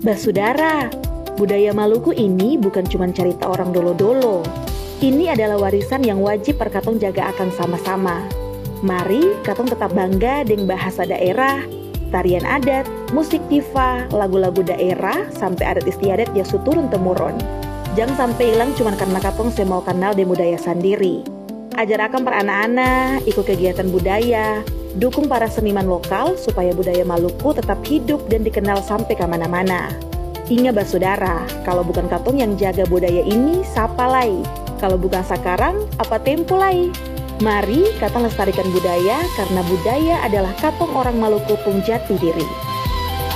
Basudara, budaya Maluku ini bukan cuma cerita orang dolo-dolo. Ini adalah warisan yang wajib perkatong jaga akan sama-sama. Mari katong tetap bangga dengan bahasa daerah, tarian adat, musik tifa, lagu-lagu daerah, sampai adat istiadat yang turun-temurun. Jangan sampai hilang cuma karena katong mau kenal dengan budaya sendiri. Ajar akan para anak-anak, ikut kegiatan budaya, dukung para seniman lokal supaya budaya Maluku tetap hidup dan dikenal sampai kemana-mana. Ingat basudara, kalau bukan katong yang jaga budaya ini, siapa lagi? Kalau bukan sekarang, apa tempo lagi? Mari katong lestarikan budaya, karena budaya adalah katong orang Maluku pun jati diri.